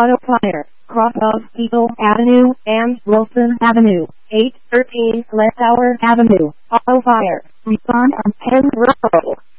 Auto Fire, cross of Eagle Avenue and Wilson Avenue, 813 Left Tower Avenue. Auto Fire, respond on 10 roll.